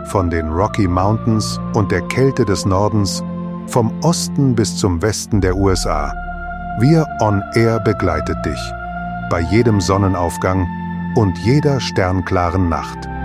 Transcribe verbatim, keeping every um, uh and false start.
Von den Rocky Mountains und der Kälte des Nordens, vom Osten bis zum Westen der U S A. Wir On Air begleitet dich bei jedem Sonnenaufgang und jeder sternklaren Nacht.